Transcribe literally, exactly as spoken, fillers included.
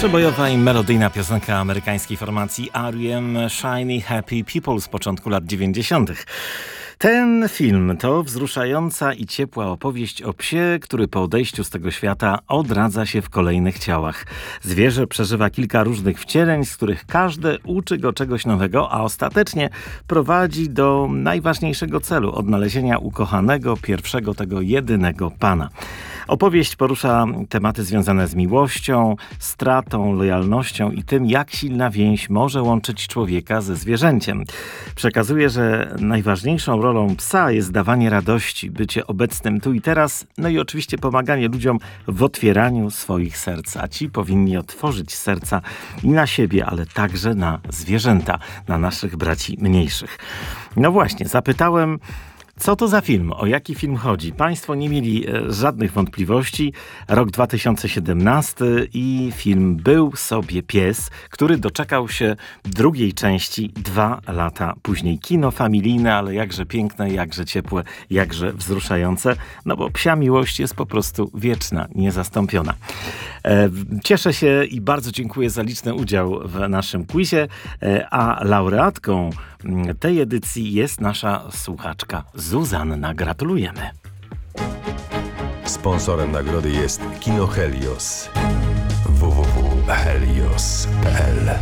Przebojowa i melodyjna piosenka amerykańskiej formacji R E M Shiny Happy People z początku lat dziewięćdziesiątych. Ten film to wzruszająca i ciepła opowieść o psie, który po odejściu z tego świata odradza się w kolejnych ciałach. Zwierzę przeżywa kilka różnych wcieleń, z których każde uczy go czegoś nowego, a ostatecznie prowadzi do najważniejszego celu – odnalezienia ukochanego, pierwszego, tego jedynego pana. Opowieść porusza tematy związane z miłością, stratą, lojalnością i tym, jak silna więź może łączyć człowieka ze zwierzęciem. Przekazuje, że najważniejszą rolą psa jest dawanie radości, bycie obecnym tu i teraz, no i oczywiście pomaganie ludziom w otwieraniu swoich serc. A ci powinni otworzyć serca i na siebie, ale także na zwierzęta, na naszych braci mniejszych. No właśnie, zapytałem, co to za film? O jaki film chodzi? Państwo nie mieli e, żadnych wątpliwości. Rok dwa tysiące siedemnasty i film Był sobie pies, który doczekał się drugiej części dwa lata później. Kino familijne, ale jakże piękne, jakże ciepłe, jakże wzruszające, no bo psia miłość jest po prostu wieczna, niezastąpiona. E, cieszę się i bardzo dziękuję za liczny udział w naszym quizie, e, a laureatką tej edycji jest nasza słuchaczka Zuzanna. Gratulujemy. Sponsorem nagrody jest Kino Helios. w w w kropka helios kropka p l